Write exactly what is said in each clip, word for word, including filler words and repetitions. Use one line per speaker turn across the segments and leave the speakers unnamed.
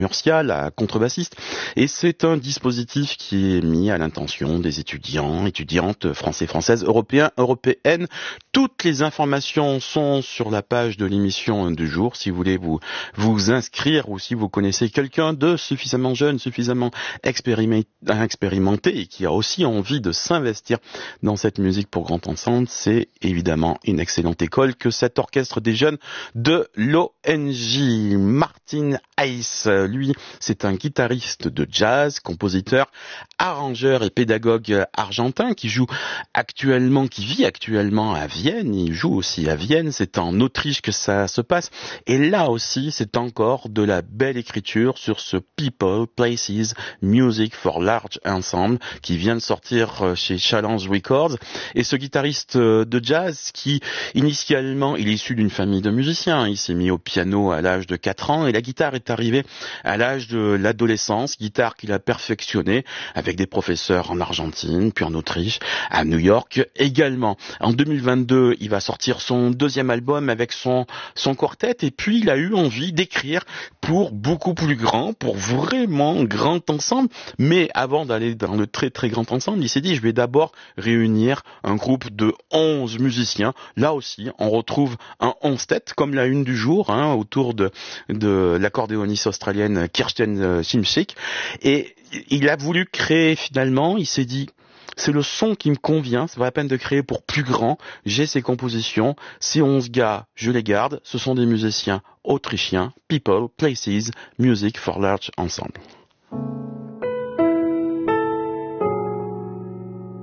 Murcia, la contrebassiste, et c'est un dispositif qui est mis à l'intention des étudiants, étudiantes français, françaises, européens, européennes. Toutes les informations sont sur la page de l'émission du jour, si vous voulez vous vous inscrire ou si vous connaissez quelqu'un de suffisamment jeune, suffisamment expérimenté et qui a aussi envie de s'investir dans cette musique pour grand ensemble. C'est évidemment une excellente école que cet orchestre des jeunes de l'O N J. Martin Hayes, lui, c'est un guitariste de jazz, compositeur, arrangeur et pédagogue argentin qui joue actuellement, qui vit actuellement à Vienne. Il joue aussi à Vienne, c'est en Autriche que ça se passe. Et là aussi, c'est encore de la belle écriture sur ce People, Places, Music for Large Ensemble qui vient de sortir chez Challenge Records. Et ce guitariste de jazz qui, initialement, il est issu d'une famille de musiciens. Il s'est mis au piano à l'âge de quatre ans et la guitare est arrivée à l'âge de l'adolescence, guitare qu'il a perfectionnée avec des professeurs en Argentine, puis en Autriche, à New York également. En deux mille vingt-deux, il va sortir son deuxième album avec son, son quartet et puis il a eu envie d'écrire pour beaucoup plus grand, pour vraiment grand ensemble. Mais avant d'aller dans le très très grand ensemble, il s'est dit je vais d'abord réunir un groupe de onze musiciens. Là aussi, on retrouve un onze têtes comme la une du jour, hein, autour de, de l'accordéoniste australienne Kirsten Simsik. Et il a voulu créer finalement, il s'est dit c'est le son qui me convient, c'est pas la peine de créer pour plus grand, j'ai ces compositions, ces onze gars, je les garde, ce sont des musiciens autrichiens, People, Places, Music for Large Ensemble.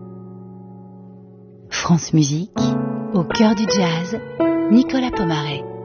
France Musique, au cœur du jazz, Nicolas Pomaret.